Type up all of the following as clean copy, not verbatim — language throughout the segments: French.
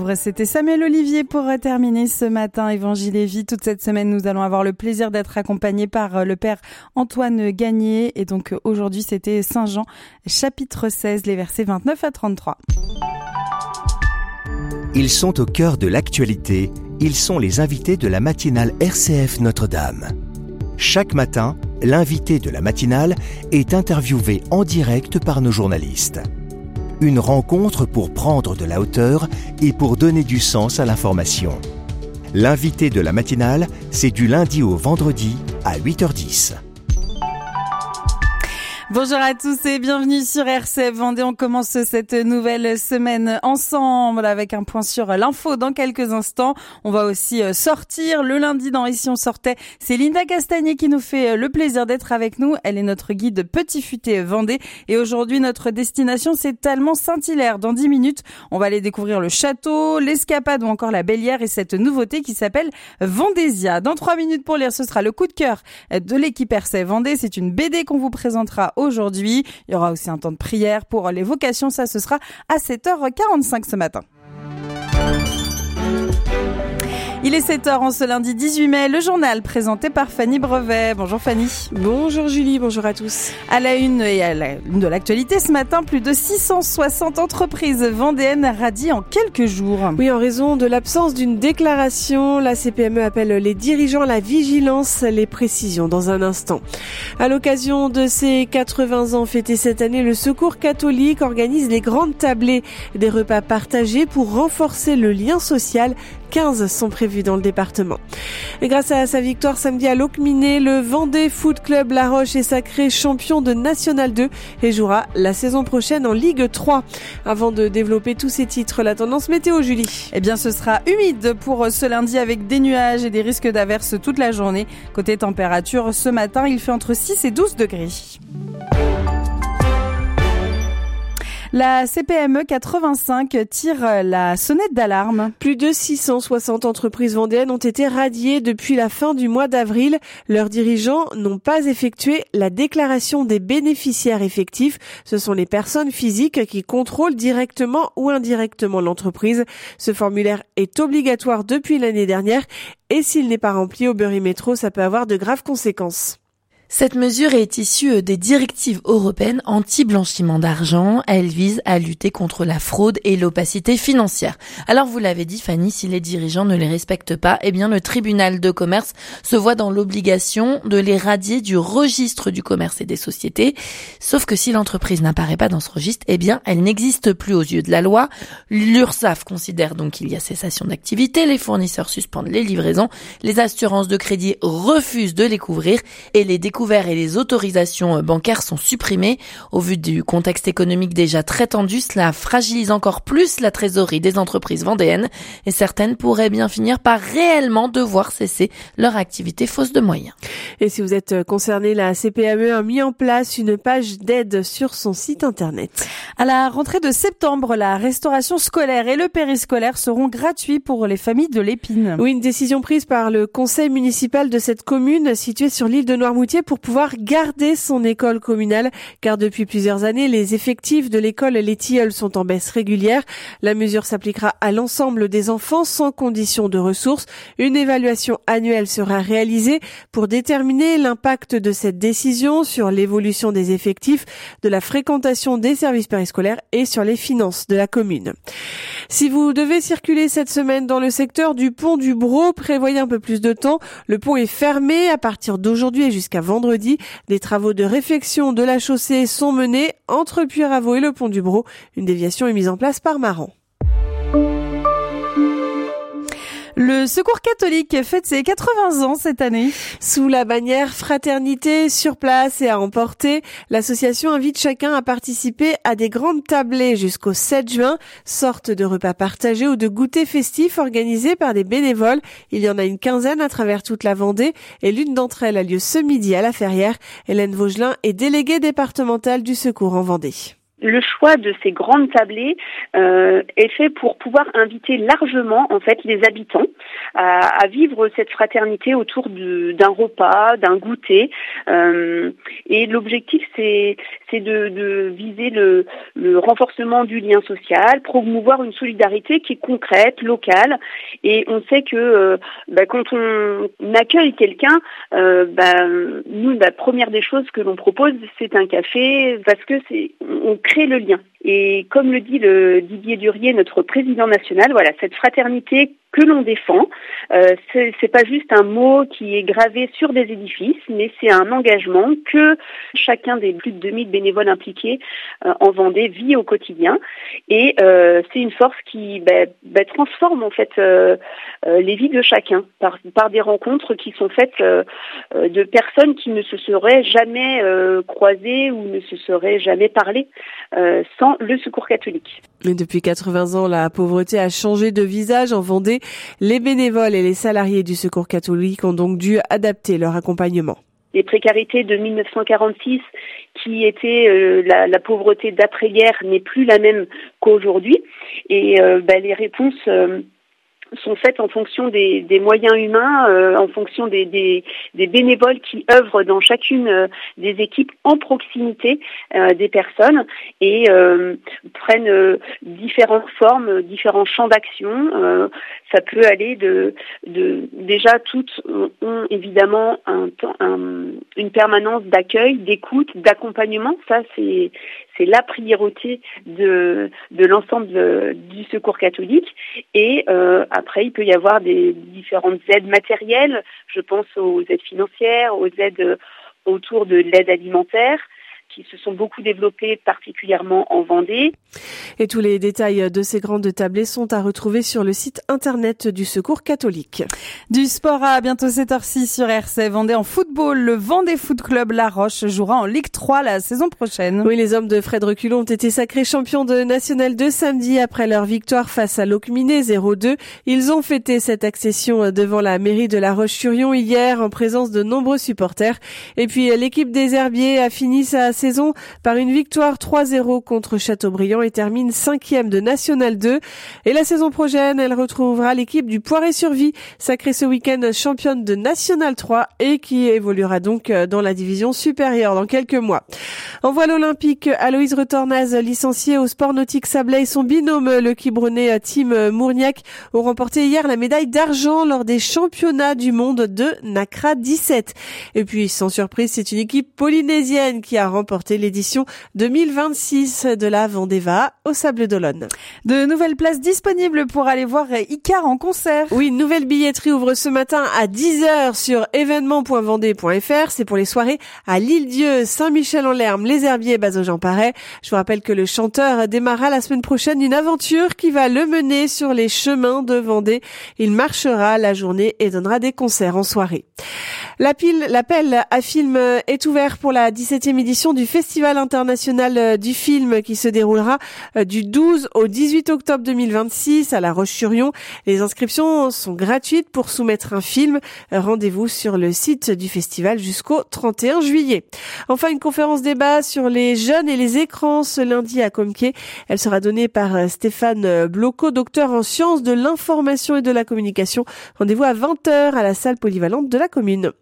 C'était Samuel Olivier pour terminer ce matin Évangile et Vie. Toute cette semaine, nous allons avoir le plaisir d'être accompagnés par le Père Antoine Gagné. Et donc aujourd'hui, c'était Saint Jean, chapitre 16, les versets 29 à 33. Ils sont au cœur de l'actualité. Ils sont les invités de la matinale RCF Notre-Dame. Chaque matin, l'invité de la matinale est interviewé en direct par nos journalistes. Une rencontre pour prendre de la hauteur et pour donner du sens à l'information. L'invité de la matinale, c'est du lundi au vendredi à 8h10. Bonjour à tous et bienvenue sur RCF Vendée. On commence cette nouvelle semaine ensemble avec un point sur l'info dans quelques instants. On va aussi sortir le lundi dans Ici on sortait. C'est Linda Castagnier qui nous fait le plaisir d'être avec nous. Elle est notre guide Petit Futé Vendée. Et aujourd'hui, notre destination, c'est Talmont Saint-Hilaire. Dans 10 minutes, on va aller découvrir le château, l'escapade ou encore la Bellière et cette nouveauté qui s'appelle Vendésia. Dans 3 minutes pour lire, ce sera le coup de cœur de l'équipe RCF Vendée. C'est une BD qu'on vous présentera aujourd'hui. Il y aura aussi un temps de prière pour les vocations. Ça, ce sera à 7h45 ce matin. Il est 7h en ce lundi 18 mai, le journal présenté par Fanny Brevet. Bonjour Fanny. Bonjour Julie, bonjour à tous. À la une et à la une de l'actualité ce matin, plus de 660 entreprises vendéennes radient en quelques jours. Oui, en raison de l'absence d'une déclaration, la CPME appelle les dirigeants à la vigilance, les précisions dans un instant. À l'occasion de ses 80 ans fêtés cette année, le Secours catholique organise les grandes tablées, des repas partagés pour renforcer le lien social. 15 sont prévus dans le département. Et grâce à sa victoire samedi à Locminé, le Vendée Foot Club La Roche est sacré champion de National 2 et jouera la saison prochaine en Ligue 3. Avant de développer tous ces titres, la tendance météo, Julie. Eh bien, ce sera humide pour ce lundi avec des nuages et des risques d'averses toute la journée. Côté température, ce matin, il fait entre 6 et 12 degrés. La CPME 85 tire la sonnette d'alarme. Plus de 660 entreprises vendéennes ont été radiées depuis la fin du mois d'avril. Leurs dirigeants n'ont pas effectué la déclaration des bénéficiaires effectifs. Ce sont les personnes physiques qui contrôlent directement ou indirectement l'entreprise. Ce formulaire est obligatoire depuis l'année dernière et s'il n'est pas rempli au Burimétro, ça peut avoir de graves conséquences. Cette mesure est issue des directives européennes anti-blanchiment d'argent. Elle vise à lutter contre la fraude et l'opacité financière. Alors vous l'avez dit Fanny, si les dirigeants ne les respectent pas, eh bien le tribunal de commerce se voit dans l'obligation de les radier du registre du commerce et des sociétés. Sauf que si l'entreprise n'apparaît pas dans ce registre, eh bien elle n'existe plus aux yeux de la loi. L'URSSAF considère donc qu'il y a cessation d'activité, les fournisseurs suspendent les livraisons, les assurances de crédit refusent de les couvrir et les découvertes et les autorisations bancaires sont supprimées. Au vu du contexte économique déjà très tendu, cela fragilise encore plus la trésorerie des entreprises vendéennes et certaines pourraient bien finir par réellement devoir cesser leur activité faute de moyens. Et si vous êtes concerné, la CPME a mis en place une page d'aide sur son site internet. À la rentrée de septembre, la restauration scolaire et le périscolaire seront gratuits pour les familles de l'Épine. Oui, une décision prise par le conseil municipal de cette commune située sur l'île de Noirmoutier pour pouvoir garder son école communale, car depuis plusieurs années, les effectifs de l'école Les Tilleuls sont en baisse régulière. La mesure s'appliquera à l'ensemble des enfants sans condition de ressources. Une évaluation annuelle sera réalisée pour déterminer l'impact de cette décision sur l'évolution des effectifs, de la fréquentation des services périscolaires et sur les finances de la commune. Si vous devez circuler cette semaine dans le secteur du pont du Brau, prévoyez un peu plus de temps. Le pont est fermé à partir d'aujourd'hui et jusqu'à vendredi. Des travaux de réfection de la chaussée sont menés entre Puyraveau et le pont du Brau. Une déviation est mise en place par Maran. Le Secours catholique fête ses 80 ans cette année. Sous la bannière Fraternité sur place et à emporter, l'association invite chacun à participer à des grandes tablées jusqu'au 7 juin, sorte de repas partagés ou de goûters festifs organisés par des bénévoles. Il y en a une quinzaine à travers toute la Vendée et l'une d'entre elles a lieu ce midi à la Ferrière. Hélène Vaugelin est déléguée départementale du Secours en Vendée. Le choix de ces grandes tablées est fait pour pouvoir inviter largement en fait les habitants à vivre cette fraternité autour d'un repas, d'un goûter. Et l'objectif, c'est de viser le renforcement du lien social, promouvoir une solidarité qui est concrète, locale. Et on sait que quand on accueille quelqu'un, nous, la première des choses que l'on propose, c'est un café, parce que on crée le lien. Et comme le dit Didier Durier, notre président national, voilà, cette fraternité que l'on défend, c'est pas juste un mot qui est gravé sur des édifices, mais c'est un engagement que chacun des plus de 2000 bénévoles impliqués en Vendée vit au quotidien. Et c'est une force qui transforme en fait les vies de chacun par des rencontres qui sont faites de personnes qui ne se seraient jamais croisées ou ne se seraient jamais parlé sans le Secours catholique. Mais depuis 80 ans, la pauvreté a changé de visage en Vendée. Les bénévoles et les salariés du Secours catholique ont donc dû adapter leur accompagnement. Les précarités de 1946, qui était la pauvreté d'après-guerre, n'est plus la même qu'aujourd'hui. Et les réponses sont faites en fonction des moyens humains, en fonction des bénévoles qui œuvrent dans chacune des équipes en proximité des personnes et prennent différentes formes, différents champs d'action. Ça peut aller déjà toutes ont évidemment une permanence d'accueil, d'écoute, d'accompagnement. Ça c'est la priorité de l'ensemble du Secours catholique. Et après, il peut y avoir des différentes aides matérielles. Je pense aux aides financières, aux aides autour de l'aide alimentaire, qui se sont beaucoup développées, particulièrement en Vendée. Et tous les détails de ces grandes tablées sont à retrouver sur le site internet du Secours catholique. Du sport à bientôt 7h06 sur RCF Vendée en football. Le Vendée Foot Club La Roche jouera en Ligue 3 la saison prochaine. Oui, les hommes de Fred Reculon ont été sacrés champions de National 2 samedi après leur victoire face à Locminé 0-2. Ils ont fêté cette accession devant la mairie de La Roche-sur-Yon hier en présence de nombreux supporters. Et puis l'équipe des Herbiers a fini sa saison par une victoire 3-0 contre Châteaubriand et termine 5e de National 2. Et la saison prochaine, elle retrouvera l'équipe du Poiré-sur-Vie, sacrée ce week-end championne de National 3 et qui évoluera donc dans la division supérieure dans quelques mois. En voile olympique, Aloïse Retornaz, licenciée au sport nautique Sablé, et son binôme, le Quibronnais Tim Mourniac, ont remporté hier la médaille d'argent lors des championnats du monde de Nacra 17. Et puis, sans surprise, c'est une équipe polynésienne qui a remporté l'édition 2026 de la Vendeva au Sables-d'Olonne. De nouvelles places disponibles pour aller voir Icare en concert. Oui, une nouvelle billetterie ouvre ce matin à 10h sur événement.vendée.fr. C'est pour les soirées à l'Île-Dieu, Saint-Michel-en-Lerme, les Herbiers, Bazos-Jean-Paret. Je vous rappelle que le chanteur démarrera la semaine prochaine une aventure qui va le mener sur les chemins de Vendée. Il marchera la journée et donnera des concerts en soirée. L'appel à film est ouvert pour la 17e édition du Festival international du film qui se déroulera du 12 au 18 octobre 2026 à La Roche-sur-Yon. Les inscriptions sont gratuites pour soumettre un film. Rendez-vous sur le site du festival jusqu'au 31 juillet. Enfin, une conférence débat sur les jeunes et les écrans ce lundi à Compiègne. Elle sera donnée par Stéphane Bloco, docteur en sciences de l'information et de la communication. Rendez-vous à 20h à la salle polyvalente de la commune.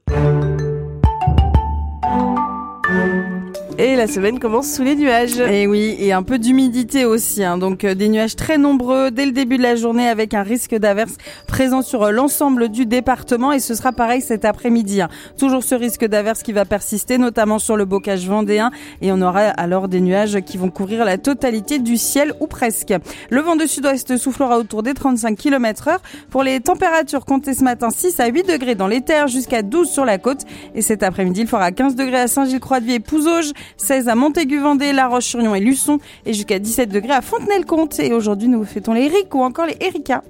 Et la semaine commence sous les nuages. Et oui, et un peu d'humidité aussi, donc des nuages très nombreux dès le début de la journée avec un risque d'averse présent sur l'ensemble du département et ce sera pareil cet après-midi. Toujours ce risque d'averse qui va persister, notamment sur le bocage vendéen et on aura alors des nuages qui vont couvrir la totalité du ciel ou presque. Le vent de sud-ouest soufflera autour des 35 km/h. Pour les températures, comptez ce matin 6 à 8 degrés dans les terres jusqu'à 12 sur la côte et cet après-midi il fera 15 degrés à Saint-Gilles-Croix-de-Vie et Pouzauges, 16 à Montaigu-Vendée, La Roche-sur-Yon et Luçon et jusqu'à 17 degrés à Fontenay-le-Comte. Et aujourd'hui, nous fêtons les Eric ou encore les Erika.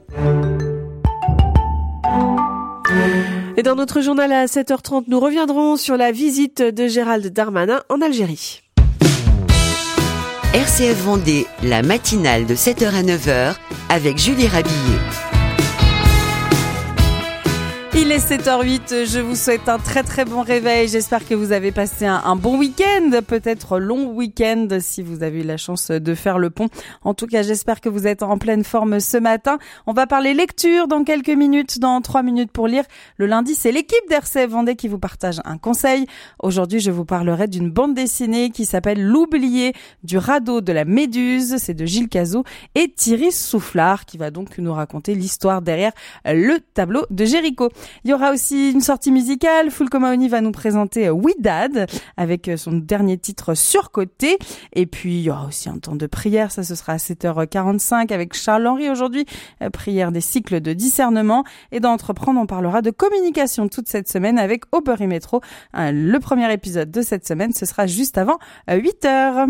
Et dans notre journal à 7h30, nous reviendrons sur la visite de Gérald Darmanin en Algérie. RCF Vendée, la matinale de 7h à 9h avec Julie Rabillet. Il est 7h08, je vous souhaite un très très bon réveil. J'espère que vous avez passé un bon week-end, peut-être long week-end si vous avez eu la chance de faire le pont. En tout cas, j'espère que vous êtes en pleine forme ce matin. On va parler lecture dans quelques minutes, dans 3 minutes pour lire. Le lundi, c'est l'équipe d'RCF Vendée qui vous partage un conseil. Aujourd'hui, je vous parlerai d'une bande dessinée qui s'appelle L'Oublié du radeau de la Méduse. C'est de Gilles Cazot et Thierry Soufflard qui va donc nous raconter l'histoire derrière le tableau de Jéricho. Il y aura aussi une sortie musicale. Fulco Mahoney va nous présenter We Dad avec son dernier titre Surcoté. Et puis, il y aura aussi un temps de prière. Ça, ce sera à 7h45 avec Charles-Henri aujourd'hui. Prière des cycles de discernement. Et dans Entreprendre, on parlera de communication toute cette semaine avec Aubery Métro. Le premier épisode de cette semaine, ce sera juste avant 8h.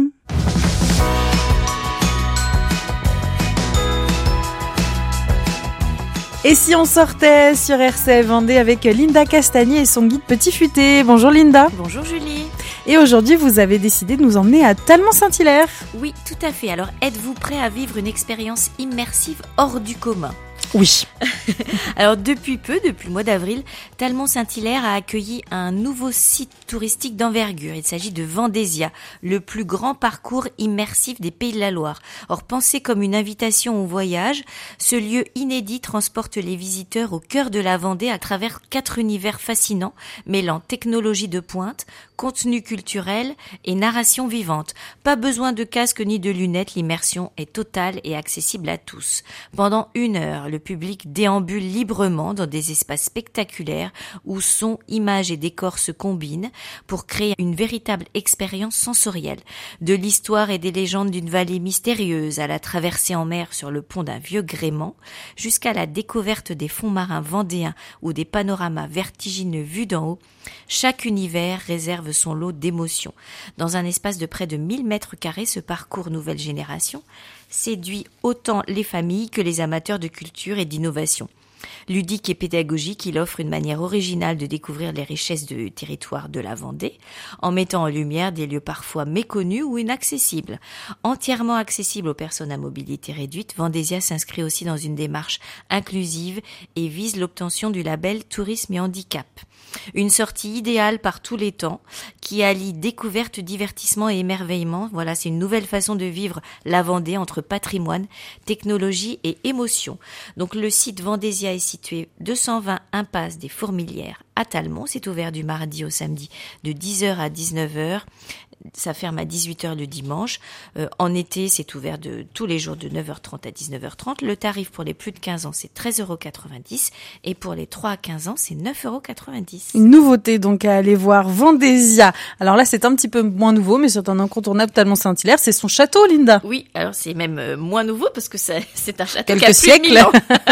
Et si on sortait sur RCF Vendée avec Linda Castagnier et son guide Petit Futé. Bonjour Linda. Bonjour Julie. Et aujourd'hui, vous avez décidé de nous emmener à Talmont-Saint-Hilaire. Oui, tout à fait. Alors, êtes-vous prêt à vivre une expérience immersive hors du commun ? Oui. Alors depuis le mois d'avril, Talmont-Saint-Hilaire a accueilli un nouveau site touristique d'envergure. Il s'agit de Vendésia, le plus grand parcours immersif des Pays de la Loire. Or, pensé comme une invitation au voyage, ce lieu inédit transporte les visiteurs au cœur de la Vendée à travers 4 univers fascinants, mêlant technologie de pointe, contenu culturel et narration vivante. Pas besoin de casque ni de lunettes, l'immersion est totale et accessible à tous. Pendant 1 heure, le public déambule librement dans des espaces spectaculaires où son, images et décors se combinent pour créer une véritable expérience sensorielle. De l'histoire et des légendes d'une vallée mystérieuse à la traversée en mer sur le pont d'un vieux gréement, jusqu'à la découverte des fonds marins vendéens ou des panoramas vertigineux vus d'en haut, chaque univers réserve son lot d'émotions. Dans un espace de près de 1000 mètres carrés, ce parcours nouvelle génération séduit autant les familles que les amateurs de culture et d'innovation. Ludique et pédagogique, il offre une manière originale de découvrir les richesses du territoire de la Vendée, en mettant en lumière des lieux parfois méconnus ou inaccessibles. Entièrement accessible aux personnes à mobilité réduite, Vendésia s'inscrit aussi dans une démarche inclusive et vise l'obtention du label Tourisme et Handicap. Une sortie idéale par tous les temps, qui allie découverte, divertissement et émerveillement. Voilà, c'est une nouvelle façon de vivre la Vendée entre patrimoine, technologie et émotion. Donc le site Vendésia est situé 220 impasse des Fourmilières à Talmont. C'est ouvert du mardi au samedi de 10h à 19h. Ça ferme à 18h le dimanche. En été, c'est ouvert de tous les jours de 9h30 à 19h30. Le tarif pour les plus de 15 ans, c'est 13,90 € et pour les 3 à 15 ans, c'est 9,90 €. Une nouveauté donc à aller voir, Vendésia. Alors là, c'est un petit peu moins nouveau, mais c'est un incontournable Talmont-Saint-Hilaire. C'est son château, Linda. Oui, alors c'est même moins nouveau parce que c'est un château quelques qui a siècles. Plus de 1000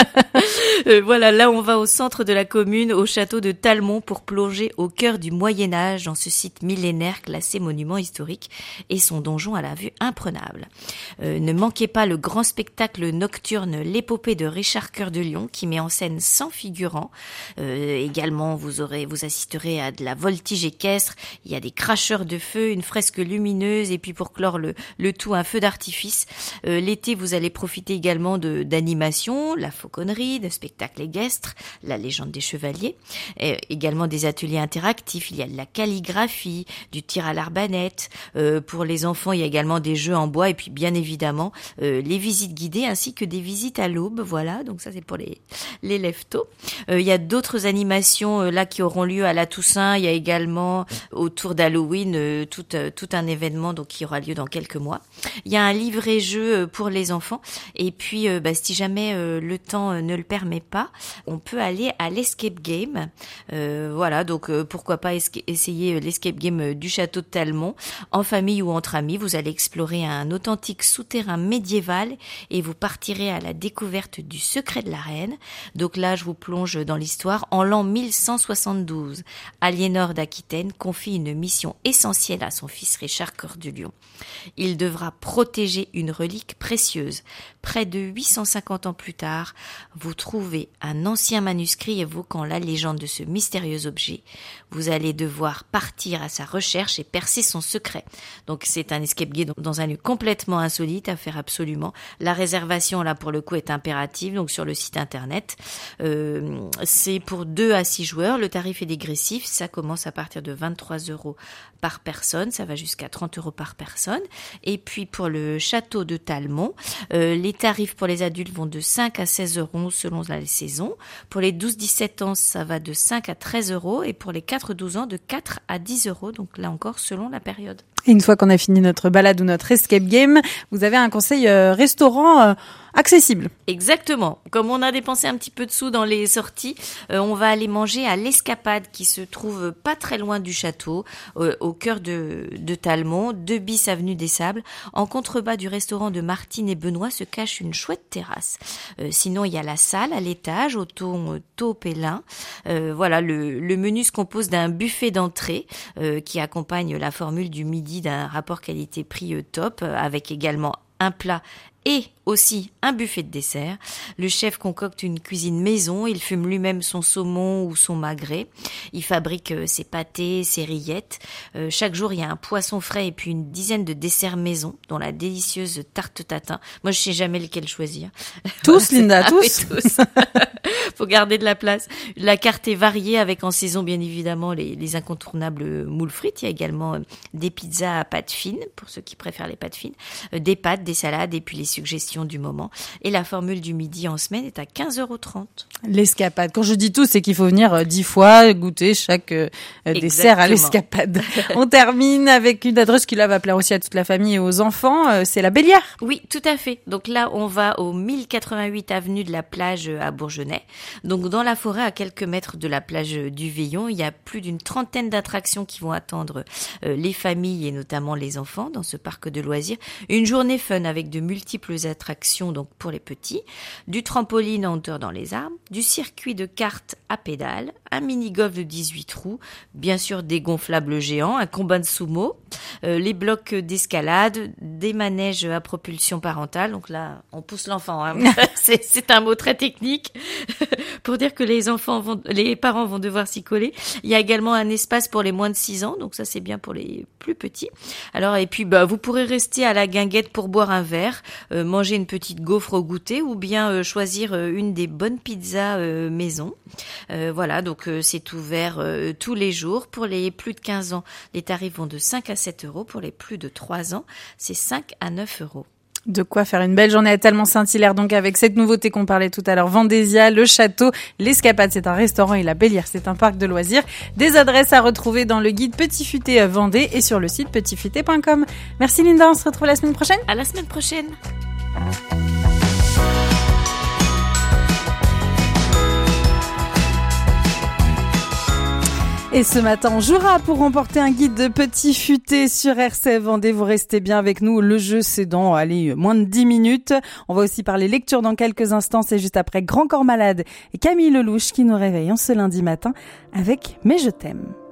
ans. Voilà, là on va au centre de la commune, au château de Talmont, pour plonger au cœur du Moyen-Âge dans ce site millénaire classé monument historique et son donjon à la vue imprenable. Ne manquez pas le grand spectacle nocturne L'épopée de Richard Cœur de Lion qui met en scène 100 figurants. Également, vous assisterez à de la voltige équestre, il y a des cracheurs de feu, une fresque lumineuse et puis pour clore le tout, un feu d'artifice. L'été, vous allez profiter également d'animations, la fauconnerie, de spectacles équestres, la légende des chevaliers, également des ateliers interactifs, il y a de la calligraphie, du tir à l'arbalète. Pour les enfants, il y a également des jeux en bois et puis bien évidemment les visites guidées ainsi que des visites à l'aube. Voilà, donc ça c'est pour les lève-tôt. Il y a d'autres animations là qui auront lieu à la Toussaint. Il y a également autour d'Halloween tout un événement donc qui aura lieu dans quelques mois. Il y a un livret-jeu pour les enfants et puis si jamais le temps ne le permet pas, on peut aller à l'escape game. Voilà, donc pourquoi pas essayer l'escape game du château de Talmont. En famille ou entre amis, vous allez explorer un authentique souterrain médiéval et vous partirez à la découverte du secret de la reine. Donc là, je vous plonge dans l'histoire. En l'an 1172, Aliénor d'Aquitaine confie une mission essentielle à son fils Richard Cœur de Lion. Il devra protéger une relique précieuse. Près de 850 ans plus tard, vous trouvez trouver un ancien manuscrit évoquant la légende de ce mystérieux objet. Vous allez devoir partir à sa recherche et percer son secret. Donc c'est un escape game dans un lieu complètement insolite à faire absolument. La réservation là pour le coup est impérative, donc sur le site internet. C'est pour 2 à 6 joueurs. Le tarif est dégressif. Ça commence à partir de 23 € par personne. Ça va jusqu'à 30 € par personne. Et puis pour le château de Talmont, les tarifs pour les adultes vont de 5 à 16 € selon la saison. Pour les 12-17 ans, ça va de 5 à 13 € et pour les 4-12 ans, de 4 à 10 €. Donc là encore, selon la période. Et une fois qu'on a fini notre balade ou notre escape game, vous avez un conseil restaurant accessible. Exactement. Comme on a dépensé un petit peu de sous dans les sorties, on va aller manger à l'Escapade qui se trouve pas très loin du château, au cœur de Talmont, 2 bis avenue des Sables. En contrebas du restaurant de Martine et Benoît se cache une chouette terrasse. Sinon, il y a la salle à l'étage, au ton taupe et lin. Voilà, le menu se compose d'un buffet d'entrée qui accompagne la formule du midi d'un rapport qualité-prix top, avec également un plat et aussi un buffet de dessert. Le chef concocte une cuisine maison, il fume lui-même son saumon ou son magret, il fabrique ses pâtés, ses rillettes. Chaque jour, il y a un poisson frais et puis une dizaine de desserts maison, dont la délicieuse tarte tatin. Moi, je sais jamais lequel choisir. Tous, Linda, tous. Oui, tous. Faut garder de la place. La carte est variée avec en saison, bien évidemment, les incontournables moules frites. Il y a également des pizzas à pâte fine, pour ceux qui préfèrent les pâtes fines, des pâtes, des salades et puis les suggestions du moment. Et la formule du midi en semaine est à 15,30 €. L'escapade. Quand je dis tout, c'est qu'il faut venir 10 fois goûter chaque dessert à l'escapade. On termine avec une adresse qui là va plaire aussi à toute la famille et aux enfants. C'est la Bélière. Oui, tout à fait. Donc là, on va au 1088 avenue de la Plage à Bourgenais. Donc dans la forêt, à quelques mètres de la plage du Veillon, il y a plus d'une trentaine d'attractions qui vont attendre les familles et notamment les enfants dans ce parc de loisirs. Une journée fun avec de multiples attractions donc pour les petits, du trampoline en hauteur dans les arbres, du circuit de cartes à pédales, un mini-golf de 18 trous, bien sûr des gonflables géants, un combat de sumo, les blocs d'escalade, des manèges à propulsion parentale. Donc là, on pousse l'enfant. Hein. C'est un mot très technique pour dire que les parents vont devoir s'y coller. Il y a également un espace pour les moins de 6 ans, donc ça c'est bien pour les plus petits. Alors et puis vous pourrez rester à la guinguette pour boire un verre, manger une petite gaufre au goûter ou bien choisir une des bonnes pizzas maison. Voilà, donc c'est ouvert tous les jours. Pour les plus de 15 ans, les tarifs vont de 5 à 7 €. Pour les plus de 3 ans, c'est 5 à 9 €. De quoi faire une belle journée à Talmont-Saint-Hilaire, donc avec cette nouveauté qu'on parlait tout à l'heure, Vendésia, le château, l'Escapade, c'est un restaurant et la Bélière, c'est un parc de loisirs. Des adresses à retrouver dans le guide Petit Futé Vendée et sur le site petitfuté.com. Merci Linda, on se retrouve la semaine prochaine. À la semaine prochaine. Et ce matin, on jouera pour remporter un guide de Petit Futé sur RCF Vendée. Vous restez bien avec nous. Le jeu, c'est dans, moins de 10 minutes. On va aussi parler lecture dans quelques instants. C'est juste après Grand Corps Malade et Camille Lelouch qui nous réveillent ce lundi matin avec Mais je t'aime.